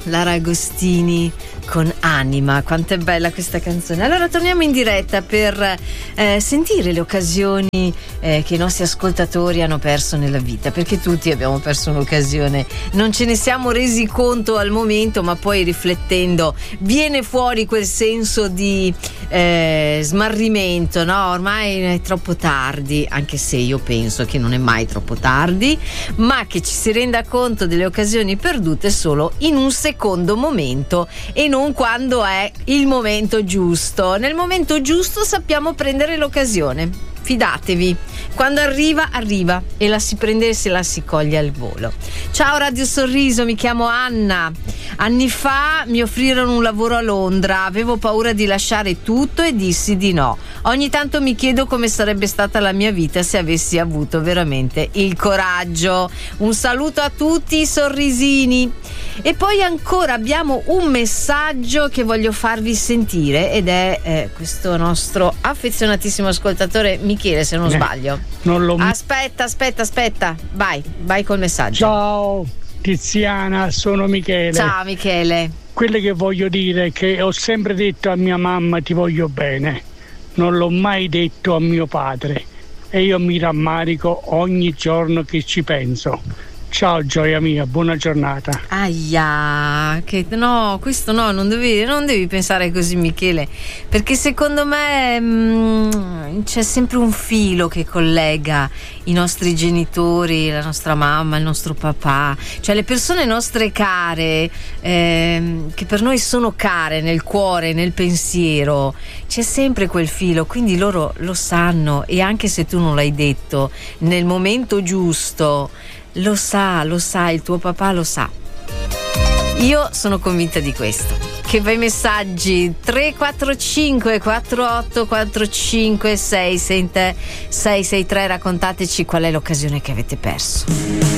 Lara Agostini con Anima. Quanto è bella questa canzone. Allora torniamo in diretta per sentire le occasioni che i nostri ascoltatori hanno perso nella vita, perché tutti abbiamo perso un'occasione, non ce ne siamo resi conto al momento, ma poi riflettendo viene fuori quel senso di smarrimento, no? Ormai è troppo tardi, anche se io penso che non è mai troppo tardi, ma che ci si renda conto delle occasioni perdute solo in un secondo momento e non quando è il momento giusto. Nel momento giusto sappiamo prendere l'occasione. Fidatevi, quando arriva e la si prende e se la si coglie al volo. Ciao Radio Sorriso, mi chiamo Anna. Anni fa mi offrirono un lavoro a Londra, avevo paura di lasciare tutto e dissi di no. Ogni tanto mi chiedo come sarebbe stata la mia vita se avessi avuto veramente il coraggio. Un saluto a tutti i sorrisini. E poi ancora abbiamo un messaggio che voglio farvi sentire ed è questo nostro affezionatissimo ascoltatore Michele, se non sbaglio. Aspetta, vai col messaggio. Ciao Tiziana, sono Michele. Ciao Michele. Quello che voglio dire è che ho sempre detto a mia mamma ti voglio bene, non l'ho mai detto a mio padre e io mi rammarico ogni giorno che ci penso. Ciao gioia mia, buona giornata. Aia, che no, questo no, non devi pensare così Michele, perché secondo me c'è sempre un filo che collega i nostri genitori, la nostra mamma, il nostro papà, cioè le persone nostre care, che per noi sono care nel cuore, nel pensiero, c'è sempre quel filo, quindi loro lo sanno e anche se tu non l'hai detto nel momento giusto, lo sa, il tuo papà lo sa. Io sono convinta di questo. Che bei messaggi 345 48 45 663, raccontateci qual è l'occasione che avete perso.